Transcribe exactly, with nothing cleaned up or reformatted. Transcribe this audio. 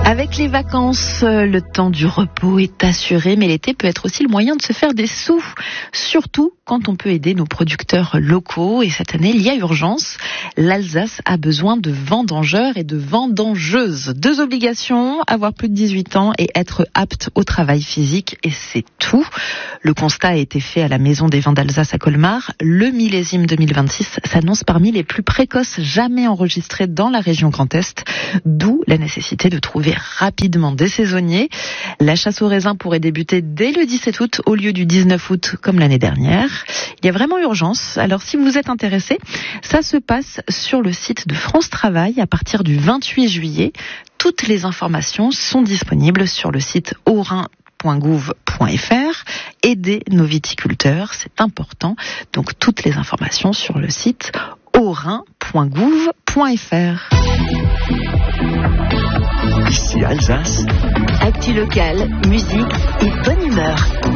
Avec les vacances, le temps du repos est assuré, mais l'été peut être aussi le moyen de se faire des sous, surtout quand on peut aider nos producteurs locaux. Et cette année, il y a urgence. L'Alsace a besoin de vendangeurs et de vendangeuses. Deux obligations, avoir plus de dix-huit ans et être apte au travail physique, et c'est tout. Le constat a été fait à la Maison des vins d'Alsace à Colmar. Le millésime deux mille vingt-six s'annonce parmi les plus précoces jamais enregistrés dans la région Grand Est, d'où la nécessité de trouver rapidement des saisonniers. La chasse aux raisins pourrait débuter dès le dix-sept août au lieu du dix-neuf août comme l'année dernière. Il y a vraiment urgence. Alors si vous êtes intéressé, ça se passe sur le site de France Travail à partir du vingt-huit juillet. Toutes les informations sont disponibles sur le site haut-rhin point gouv point f r. Aider nos viticulteurs, c'est important. Donc toutes les informations sur le site haut-rhin point gouv point f r. Ici Alsace. Actu locale, musique et bonne humeur.